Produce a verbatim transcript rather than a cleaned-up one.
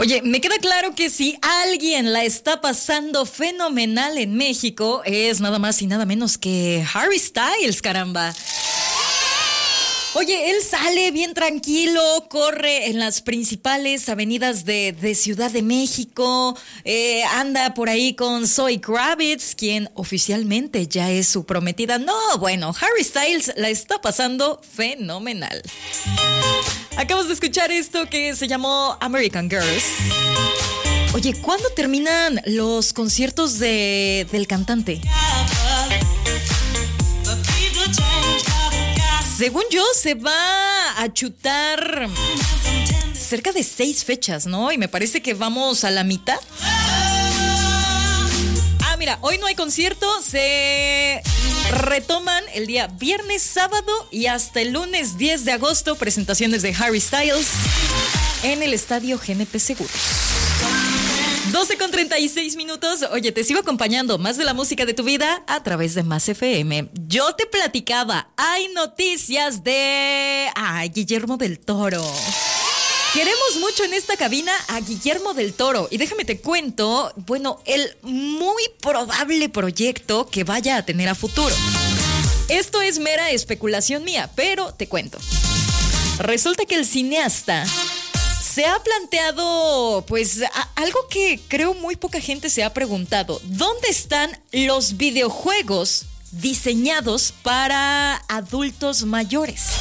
Oye, me queda claro que si alguien la está pasando fenomenal en México, es nada más y nada menos que Harry Styles, caramba. Oye, él sale bien tranquilo, corre en las principales avenidas de, de Ciudad de México, eh, anda por ahí con Zoe Kravitz, quien oficialmente ya es su prometida. No, bueno, Harry Styles la está pasando fenomenal. Acabas de escuchar esto que se llamó American Girls. Oye, ¿cuándo terminan los conciertos de, del cantante? Según yo, se va a chutar cerca de seis fechas, ¿no? Y me parece que vamos a la mitad. Ah, mira, hoy no hay concierto, se retoman el día viernes, sábado y hasta el lunes diez de agosto, presentaciones de Harry Styles en el estadio G N P Seguros. doce con treinta y seis minutos. Oye, te sigo acompañando más de la música de tu vida a través de Más F M. Yo te platicaba, hay noticias de... Ay, Guillermo del Toro. Queremos mucho en esta cabina a Guillermo del Toro. Y déjame te cuento, bueno, el muy probable proyecto que vaya a tener a futuro. Esto es mera especulación mía, pero te cuento. Resulta que el cineasta se ha planteado, pues, a- algo que creo muy poca gente se ha preguntado. ¿Dónde están los videojuegos diseñados para adultos mayores?